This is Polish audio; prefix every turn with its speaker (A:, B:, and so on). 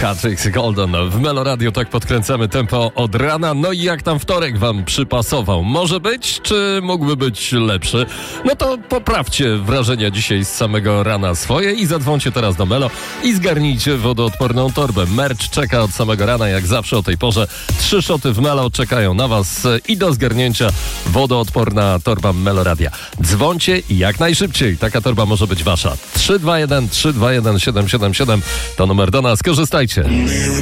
A: Hatrix Golden w Melo Radio, tak podkręcamy tempo od rana. No i jak tam wtorek wam przypasował? Może być, czy mógłby być lepszy? No to poprawcie wrażenia dzisiaj z samego rana swoje i zadzwońcie teraz do Melo i zgarnijcie wodoodporną torbę. Merch czeka od samego rana, jak zawsze o tej porze. 3 szoty w Melo czekają na was i do zgarnięcia wodoodporna torba Melo Radia. Dzwońcie i jak najszybciej. Taka torba może być wasza. 321 777 to numer do nas. Korzystajcie.